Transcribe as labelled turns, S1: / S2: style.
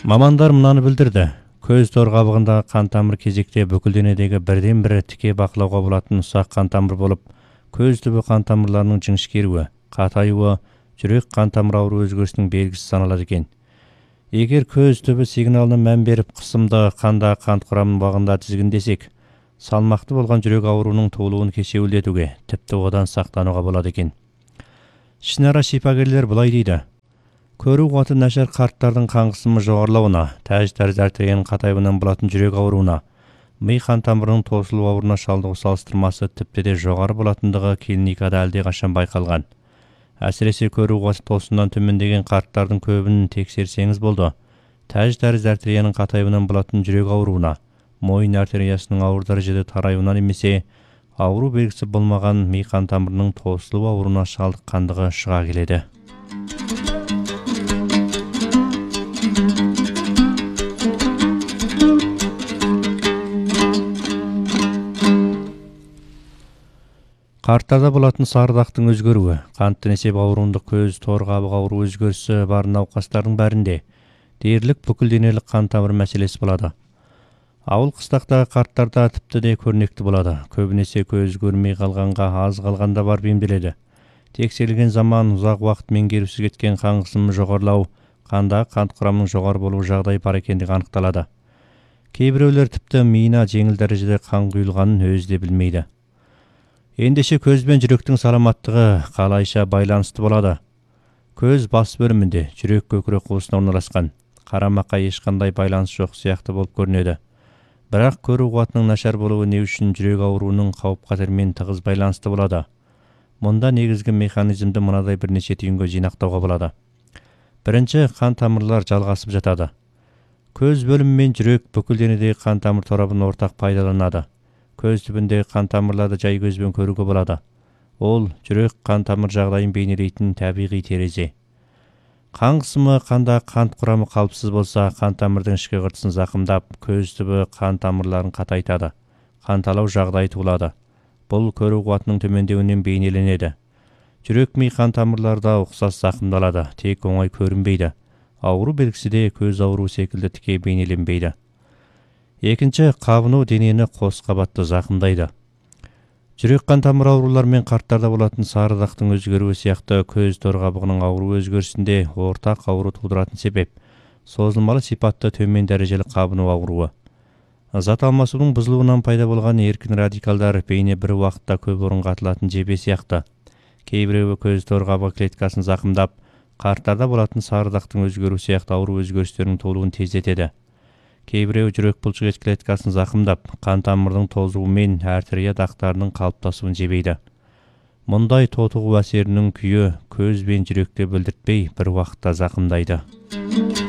S1: Мамандар мынаны білдірді. Көз тор қабығындағы қан тамыр кезекте бүкіл денедегі бірден бірі тіке бақылауға болатын ұсақ қан тамыр болып, көз түбі қан тамырларының жіңішкеруі, қатаюы, жүрек қан тамыр ауру өзгерісінің белгісі саналады екен. Егер көз түбі сигналына мән беріп қысымды қанда қант құрамын бағында тізгіндесек, салмақты болған жүрек ауруының туылуын кешеуілдетуге, тіпті одан сақтануға болады екен. Ішінара шипагерлер былай дейді. Көру қуаты нашар қарттардың қан қысымы жоғарылауына, тәрізді артерияның қатаюынан болатын жүрек ауруына, ми қан тамырының тосылу ауруына шалдығу салыстырмасы тіпті де жоғары болатындығы клиникада әлдеқашан байқалған. Әсіресе көру қуаты тосыннан төмендеген қарттардың көбін тексерсеңіз болды. Тәрізді артерияның қатаюынан болатын жүрек ауруына, мойын артериясының ауыр дәрежеде тараюынан немесе ауру белгісі болмаған ми қан тамырының тосылу ауруына шалдыққандығы шыға келеді. Қарттарда болатын сарыдақтың өзгеруі, қантты несеп ауруында көз тор қабығы ауру өзгерісі бар науқастардың бәрінде дерлік бүкіл денелік қан тамыр мәселесі болады. Ауыл қыстақтағы қарттарда тіпті де көрнекті болады. Көбінесе көз көрмей қалғанға аз қалғанда бар емделеді. Тексерілген заман ұзақ уақыт меңгерусіз кеткен қан қысымы жоғарылау, қанда қант құрамының жоғары болу жағдай бар екендігі анықталады. Кейбіреулер тіпті миына жеңіл дәрежеде қан құйылғанын өзі де білмейді. Ендеше көз бен жүректің саламаттығы қалайша байланысты болады. Көз бас бөлімінде, жүрек көкірек қуысына орналасқан. Қарамаққа ешқандай байланыс жоқ сияқты болып көрінеді. Бірақ көру қуатының нашар болуы не үшін жүрек ауруының қауіп-қатермен тығыз байланысты болады. Мұнда негізгі механизмді мынадай бірнеше түйінге жинақтауға болады. Бірінші, қан тамырлар жалғасып жатады. Көз бөлімі мен жүрек бүкіл денедегі қан тамыр торабын ортақ пайдаланады. Көз түбіндегі қан тамырларды жай көзбен көруге болады. Ол жүрек қан тамыр жағдайын бейнелейтін табиғи терезе. Қан қысымы қанда қант құрамы қалыпсыз болса, қан тамырдың ішкі қыртысын зақымдап, көз түбі қан тамырларын қатайтады. Қанталау жағдайы туылады. Бұл көру қуатының төмендеуінен бейнеленеді. Жүрек ми қан тамырларда ұқсас зақымдалады, тек оңай көрінбейді. Ауру белгісі де көз ауру секілді тіке бейнеленбейді. Екінші, қабыну денені қос қабатты зақымдайды. Жүрек қан тамыр аурулар мен қарттарда болатын сарыдақтың өзгеруі сияқты көз тор қабығының ауру өзгерісінде ортақ ауру тудыратын себеп созылмалы сипатты төмен дәрежелі қабыну ауруы. Зат алмасудың бұзылуынан пайда болған еркін радикалдар бейне бір уақытта көп орынға атылатын жебе сияқты. Кейбіреуі көз тор қабығы клеткасын зақымдап, қарттарда болатын сарыдақтың өзгеруі сияқты ауру өзгерістерінің толуын тездетеді. Кейбіреуі жүрек бұлшықет клеткасын зақымдап, қан тамырдың тозуы мен артерия дақтарының қалыптасуын жебейді. Мұндай тотығу әсерінің күйі көз бен жүректе білдіртпей бір уақытта зақымдайды.